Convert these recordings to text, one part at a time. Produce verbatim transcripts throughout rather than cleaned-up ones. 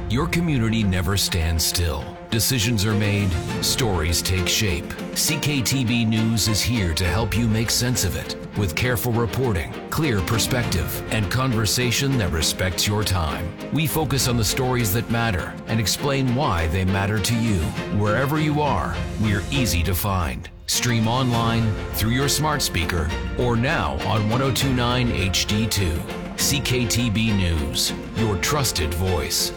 Your community never stands still. Decisions are made, stories take shape. C K T B News is here to help you make sense of it with careful reporting, clear perspective, and conversation that respects your time. We focus on the stories that matter and explain why they matter to you. Wherever you are, we're easy to find. Stream online, through your smart speaker, or now on one oh two point nine H D two. C K T B News, your trusted voice.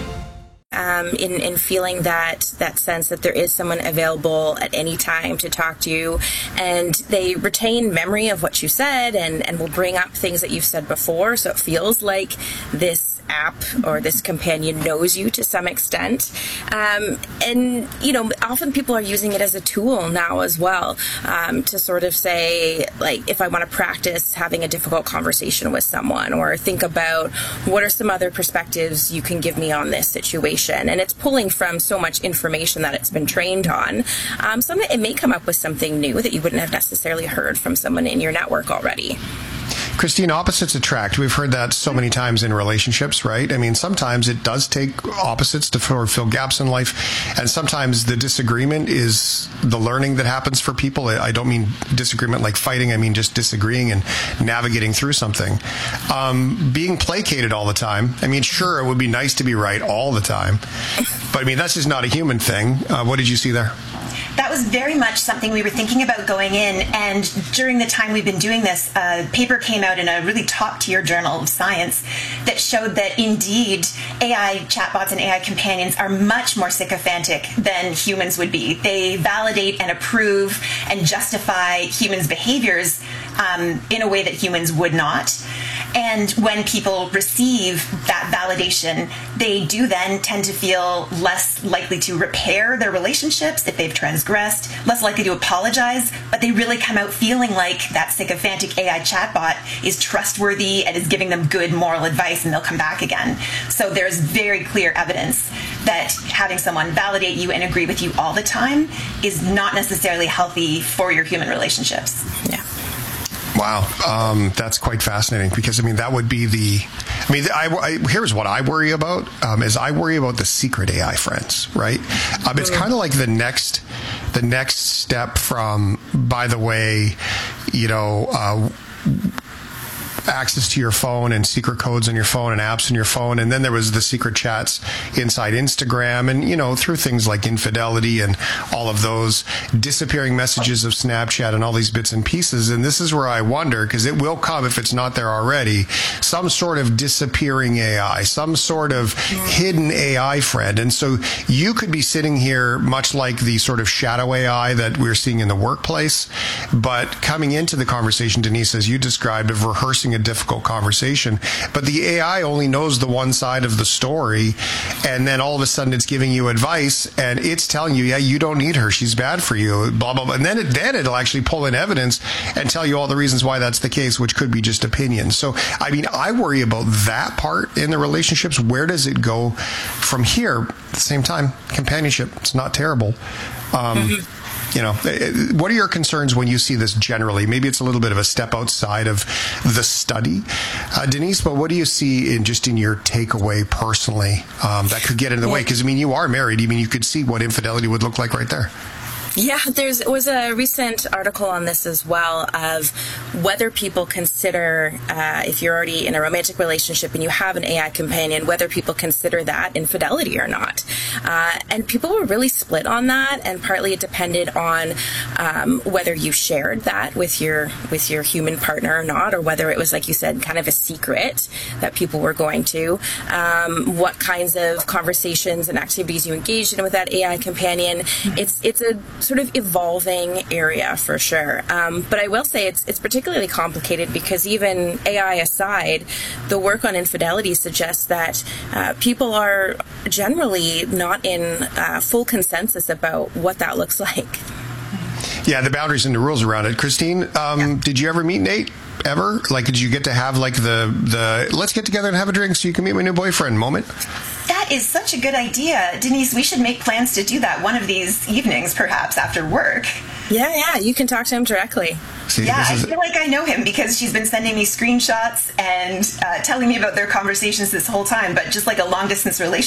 Um, in, in feeling that that sense that there is someone available at any time to talk to you, and they retain memory of what you said and, and will bring up things that you've said before, so it feels like this app or this companion knows you to some extent. Um, and, you know, often people are using it as a tool now as well, um, to sort of say, like, if I want to practice having a difficult conversation with someone, or think about what are some other perspectives you can give me on this situation. And it's pulling from so much information that it's been trained on. Um, so it may come up with something new that you wouldn't have necessarily heard from someone in your network already. Christine, opposites attract. We've heard that so many times in relationships, right? I mean, sometimes it does take opposites to fill gaps in life, and sometimes the disagreement is the learning that happens for people. I don't mean disagreement like fighting. I mean just disagreeing and navigating through something. Um, being placated all the time. I mean, sure, it would be nice to be right all the time, but I mean, that's just not a human thing. Uh, what did you see there? That was very much something we were thinking about going in, and during the time we've been doing this, a paper came out in a really top-tier journal of science that showed that indeed A I chatbots and A I companions are much more sycophantic than humans would be. They validate and approve and justify humans' behaviors um, in a way that humans would not. And when people receive that validation, they do then tend to feel less likely to repair their relationships if they've transgressed, less likely to apologize, but they really come out feeling like that sycophantic A I chatbot is trustworthy and is giving them good moral advice, and they'll come back again. So there's very clear evidence that having someone validate you and agree with you all the time is not necessarily healthy for your human relationships. Yeah. Wow, um, that's quite fascinating, because I mean that would be the. I mean, I, I, here's what I worry about: um, is I worry about the secret A I friends, right? Um, it's kind of like the next, the next step from. By the way, you know. Uh, access to your phone and secret codes on your phone and apps on your phone. And then there was the secret chats inside Instagram, and, you know, through things like infidelity and all of those disappearing messages of Snapchat and all these bits and pieces. And this is where I wonder, because it will come if it's not there already, some sort of disappearing A I, some sort of hidden A I friend. And so you could be sitting here much like the sort of shadow A I that we're seeing in the workplace, but coming into the conversation, Denise, as you described, of rehearsing a difficult conversation, but the A I only knows the one side of the story, and then all of a sudden it's giving you advice, and it's telling you, yeah, you don't need her, she's bad for you, blah blah blah, and then it, then it'll actually pull in evidence and tell you all the reasons why that's the case, which could be just opinions. So I mean, I worry about that part in the relationships. Where does it go from here? At the same time, companionship, it's not terrible. um mm-hmm. You know, what are your concerns when you see this generally? Maybe it's a little bit of a step outside of the study, uh, Denise, but what do you see in just in your takeaway personally um, that could get in the way? Because, I mean, you are married. I mean, you could see what infidelity would look like right there. Yeah, there was a recent article on this as well, of whether people consider, uh, if you're already in a romantic relationship and you have an A I companion, whether people consider that infidelity or not. Uh, and people were really split on that, and partly it depended on um, whether you shared that with your with your human partner or not, or whether it was, like you said, kind of a secret that people were going to. Um, what kinds of conversations and activities you engaged in with that A I companion. It's it's a sort of evolving area for sure. Um, but I will say it's it's particularly complicated because even A I aside, the work on infidelity suggests that uh, people are generally not in uh, full consensus about what that looks like. Yeah, the boundaries and the rules around it. Christine, um, yeah. Did you ever meet Nate? Ever? Like, did you get to have like the, the let's get together and have a drink so you can meet my new boyfriend moment? That is such a good idea. Denise, we should make plans to do that one of these evenings, perhaps after work. Yeah, yeah, you can talk to him directly. See, yeah, I feel like I know him because she's been sending me screenshots and uh, telling me about their conversations this whole time, but just like a long-distance relationship.